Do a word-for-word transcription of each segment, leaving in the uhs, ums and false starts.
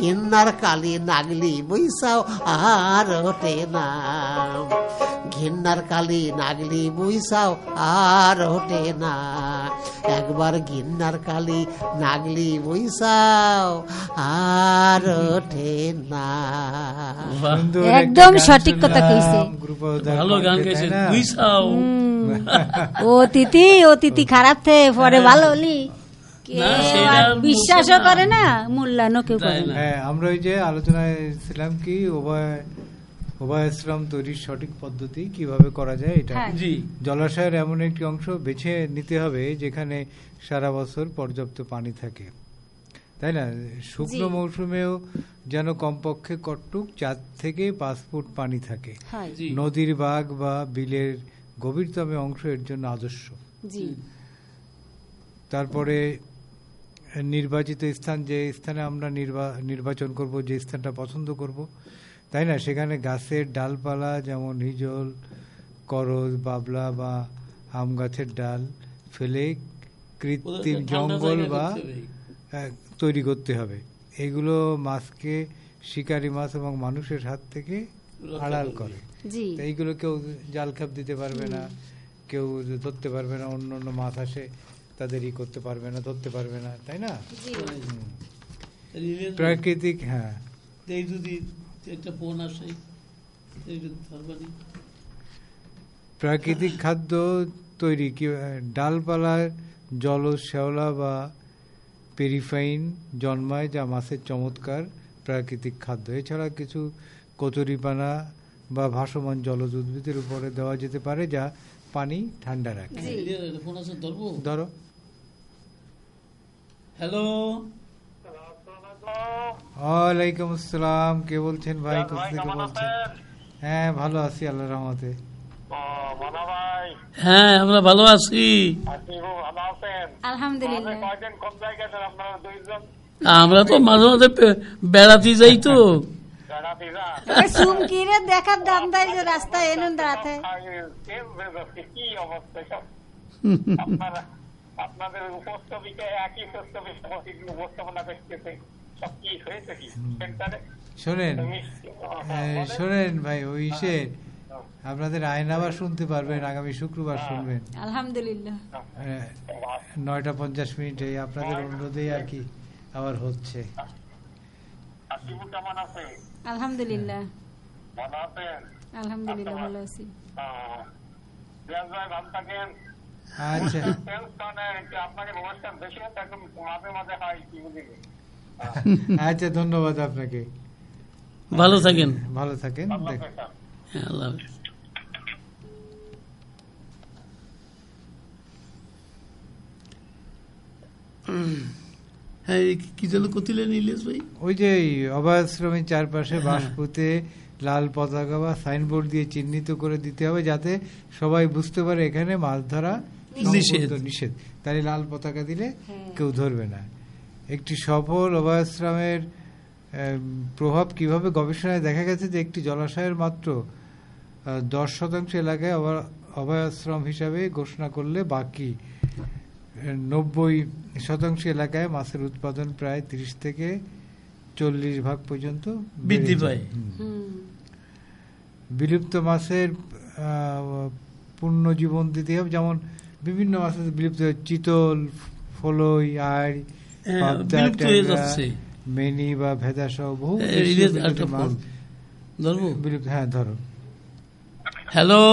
ঘেন্নার কালি নাগলি বইসাও আর ওঠে না, ঘেন্নার কালি নাগলি বইসাও আর ওঠে না, একবার ঘেন্নার কালি নাগলি বইসাও আর ওঠে না। একদম সঠিক কথা কইছে, ভালো গান গাইছে। বইসাও ও তিথি ও তিথি খারাপ থে পরে ভালো হলি বিশ্বাসও করে না, মূল্যায়নও কেউ করে না। হ্যাঁ, আমরা ওই যে আলোচনায় ছিলাম কি উভয় উভয়াশ্রম তৈরির সঠিক পদ্ধতি কিভাবে করা যায়। এটা জলাশয়ের এমন একটি অংশ বেছে নিতে হবে যেখানে সারা বছর পর্যাপ্ত পানি থাকে, তাই না? শুকনো মৌসুমেও যেন কমপক্ষে কটটুক চার থেকে পাঁচ ফুট পানি থাকে। নদীর বাগ বা বিলের গভীরতম অংশ এর জন্য আদর্শ। তারপরে নির্বাচিত স্থান, যে স্থানে আমরা নির্বাচন করব, যে স্থানটা পছন্দ করব, তাই না, সেখানে গাছের ডালপালা যেমন হিজল, করজ, বাবলা বা আম গাছের ডাল ফেলে কৃত্রিম জঙ্গল বা তৈরি করতে হবে। এগুলো মাছকে শিকারী মাছ এবং মানুষের হাত থেকে আড়াল করে। এইগুলো কেউ জাল খাপ দিতে পারবে না, কেউ ধরতে পারবে না, অন্য অন্য মাছ আসে তাদের ই করতে পারবে না, ধরতে পারবে না, তাই না? প্রাকৃতিক, হ্যাঁ, প্রাকৃতিক খাদ্য তৈরি কি ডালপালার জলজ শ্যাওলা বা পেরিফাইন জন্মায়, যা মাছের চমৎকার প্রাকৃতিক খাদ্য। এছাড়া কিছু কচুরিপানা বা ভাসমান জলজ উদ্ভিদের উপরে দেওয়া যেতে পারে যা পানি ঠান্ডা রাখে। ধরো। হ্যালো, ওয়ালাইকুম আসসালাম, কে বলছেন ভাই, কোথা থেকে বলছেন? হ্যাঁ, ভালো আছি আল্লাহর রহমতে। হ্যাঁ, আমরা ভালো আছি আলহামদুলিল্লাহ। আমরা তো মাঝে মাঝে বেড়াতে যাই তো। সুমকিরে দেখার দাম দেয় যে রাস্তায় এনে দাঁড়াতে। কি অবস্থা সব আপনাদের উপস্থাপিকা একই উপস্থাপনা করতেছে, সব কি হয়েছে কি সেন্টারে? শোনেন শোনেন ভাই, ওই সে আপনাদের আইন আবার শুনতে পারবেন আগামী শুক্রবার, শুনবেন আলহামদুলিল্লাহ নয়টা পঞ্চাশ মিনিটে। আপনাদের অনুরোধেই আর কি আবার হচ্ছে। আলহামদুলিল্লাহ আলহামদুলিল্লাহ ভালো আছি। আচ্ছা, আচ্ছা, ধন্যবাদ আপনাকে, ভালো থাকেন। ভালো থাকেন, আল্লাহ হাফেজ। হ্যাঁ, কি যেন কতিলেন ইলিয়াস ভাই? ওই যে অভয়াশ্রমের চারপাশে বাঁশপুঁতে লাল পতাকা বা সাইনবোর্ড দিয়ে চিহ্নিত করে দিতে হবে যাতে সবাই বুঝতে পারে এখানে মাছ ধরা নিষেধ নিষেধ তাহলে লাল পতাকা দিলে কেউ ধরবে না। একটি সফল অভয়াশ্রমের প্রভাব কিভাবে? গবেষণায় দেখা গেছে যে একটি জলাশয়ের মাত্র দশ শতাংশ এলাকায় অভয়াশ্রম হিসাবে ঘোষণা করলে বাকি নব্বই শতাংশ এলাকায় মাছের উৎপাদন প্রায় তিরিশ থেকে চল্লিশ ভাগ পর্যন্ত বৃদ্ধি পায়। বিলুপ্ত মাছের পূর্ণ জীবন দিতে হবে, যেমন বিভিন্ন মাছের বিলুপ্ত, চিতল, ফলই, আড়, মেনি বা ভেদা সহ বহু মাছ বিলুপ্ত। হ্যাঁ, ধরো। হ্যালো,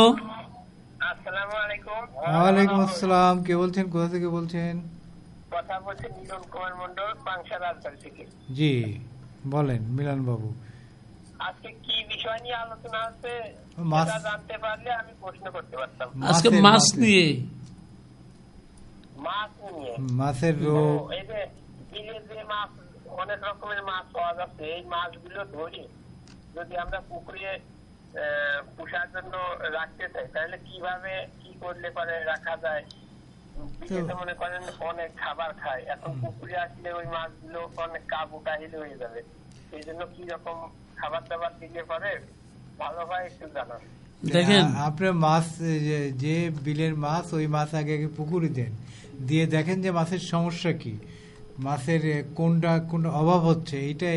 ওয়ালাইকুম আসসালাম, কে বলছেন, কোথা থেকে বলছেন? কথা বলছেন মিলন কুমার মন্ডল, পাংশা রাজবাড়ী থেকে। জি বলেন মিলন বাবু। আজকে কি বিষয় নিয়ে আলোচনা হচ্ছে জানতে পারলে আমি প্রশ্ন করতে পারতাম। আজকে মাছ নিয়ে, মাছ নিয়ে, মাছের রোগ। এই যে বিলে যে মাছ, অনেক রকমের মাছ পাওয়া যাচ্ছে, এই মাছগুলো ধরে যদি আমরা পুকুরে পোষার জন্য রাখতে চাই তাহলে কিভাবে কি করলে পরে রাখা যায়? মনে করেন অনেক খাবার খায়, এখন পুকুরে আসলে ওই মাছগুলো অনেক কাবু কাহিল হয়ে যাবে, সেই জন্য কি রকম খাবার দাবার দিলে পরে ভালো হয় একটু জানান। দেখেন, আপনার মাছ যে বিলের মাছ, ওই মাছ আগে আগে পুকুরে দেন, দিয়ে দেখেন যে মাছের সমস্যা কি, মাছের কোনটা কোনটা অভাব হচ্ছে, এইটা